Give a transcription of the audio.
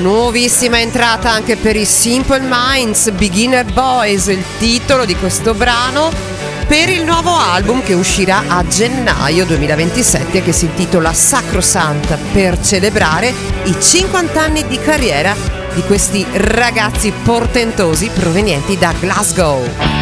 nuovissima entrata anche per i Simple Minds, Beginner Boys, il titolo di questo brano per il nuovo album che uscirà a gennaio 2027 e che si intitola Sacrosanta, per celebrare i 50 anni di carriera di questi ragazzi portentosi provenienti da Glasgow.